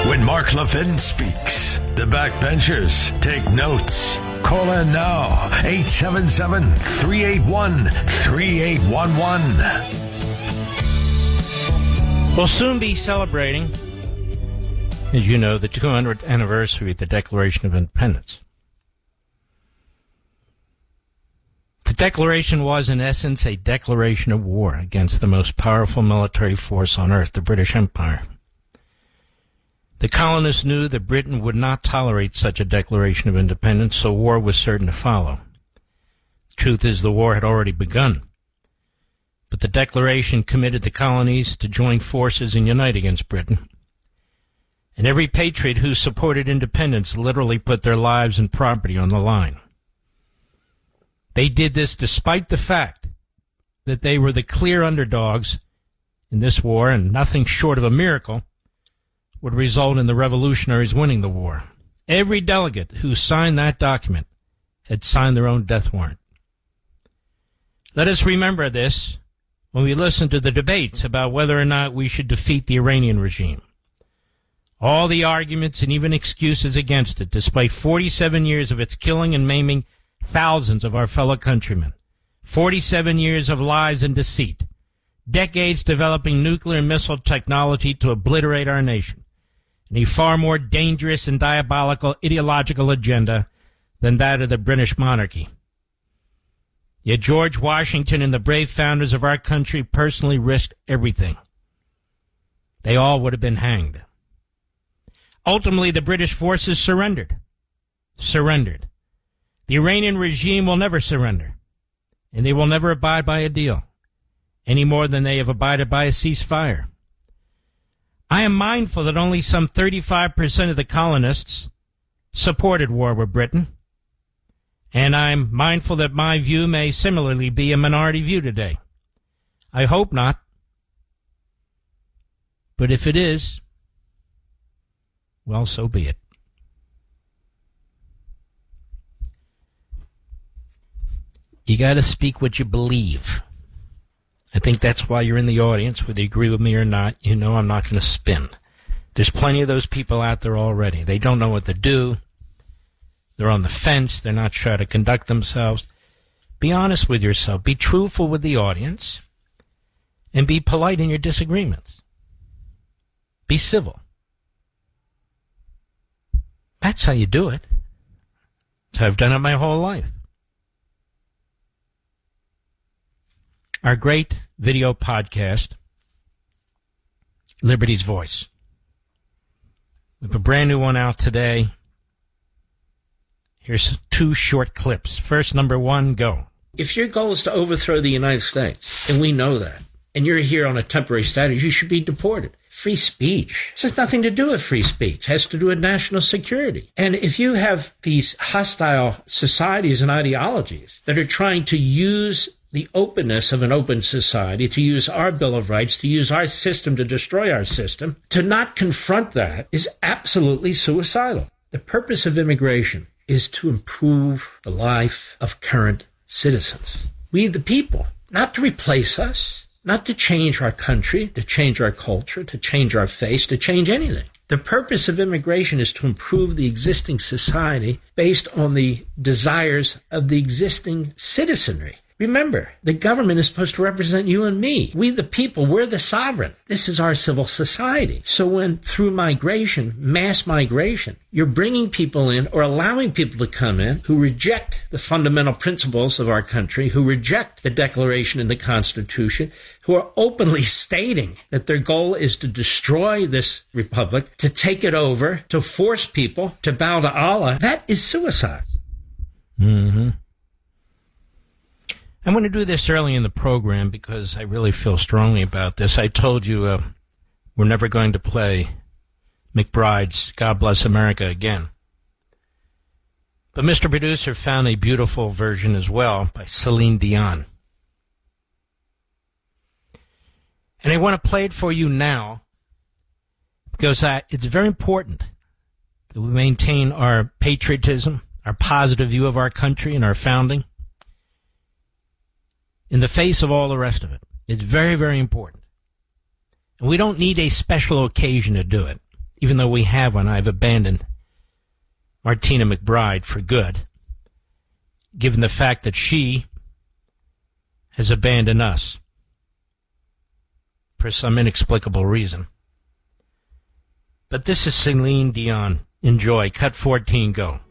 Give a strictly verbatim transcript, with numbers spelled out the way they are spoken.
When Mark Levin speaks, the backbenchers take notes. Call in now, eight seven seven, three eight one, three eight one one. We'll soon be celebrating, as you know, the two hundredth anniversary of the Declaration of Independence. The Declaration was, in essence, a declaration of war against the most powerful military force on earth, the British Empire. The colonists knew that Britain would not tolerate such a declaration of independence, so war was certain to follow. The truth is, the war had already begun. But the declaration committed the colonies to join forces and unite against Britain. And every patriot who supported independence literally put their lives and property on the line. They did this despite the fact that they were the clear underdogs in this war, and nothing short of a miracle would result in the revolutionaries winning the war. Every delegate who signed that document had signed their own death warrant. Let us remember this when we listen to the debates about whether or not we should defeat the Iranian regime. All the arguments and even excuses against it, despite forty-seven years of its killing and maiming thousands of our fellow countrymen, forty-seven years of lies and deceit, decades developing nuclear and missile technology to obliterate our nation, and a far more dangerous and diabolical ideological agenda than that of the British monarchy. Yet George Washington and the brave founders of our country personally risked everything. They all would have been hanged. Ultimately, the British forces surrendered. Surrendered. The Iranian regime will never surrender, and they will never abide by a deal, any more than they have abided by a ceasefire. I am mindful that only some thirty-five percent of the colonists supported war with Britain, and I'm mindful that my view may similarly be a minority view today. I hope not. But if it is, well, so be it. You got to speak what you believe. I think that's why you're in the audience, whether you agree with me or not. You know I'm not going to spin. There's plenty of those people out there already. They don't know what to do. They're on the fence. They're not sure how to conduct themselves. Be honest with yourself. Be truthful with the audience. And be polite in your disagreements. Be civil. That's how you do it. That's how I've done it my whole life. Our great video podcast, Liberty's Voice. We have a brand new one out today. Here's two short clips. First, number one, go. If your goal is to overthrow the United States, and we know that, and you're here on a temporary status, you should be deported. Free speech. This has nothing to do with free speech. It has to do with national security. And if you have these hostile societies and ideologies that are trying to use the openness of an open society, to use our Bill of Rights, to use our system to destroy our system, to not confront that is absolutely suicidal. The purpose of immigration is to improve the life of current citizens. We, the people, not to replace us, not to change our country, to change our culture, to change our face, to change anything. The purpose of immigration is to improve the existing society based on the desires of the existing citizenry. Remember, the government is supposed to represent you and me. We, the people, we're the sovereign. This is our civil society. So when, through migration, mass migration, you're bringing people in or allowing people to come in who reject the fundamental principles of our country, who reject the Declaration and the Constitution, who are openly stating that their goal is to destroy this republic, to take it over, to force people to bow to Allah, that is suicide. Mm-hmm. I'm going to do this early in the program because I really feel strongly about this. I told you uh, we're never going to play McBride's God Bless America again. But Mister Producer found a beautiful version as well by Celine Dion. And I want to play it for you now because uh, it's very important that we maintain our patriotism, our positive view of our country and our founding, in the face of all the rest of it. It's very, very important. And we don't need a special occasion to do it. even though we have one, I've abandoned Martina McBride for good, given the fact that she has abandoned us for some inexplicable reason. But this is Celine Dion. Enjoy. Cut fourteen, go.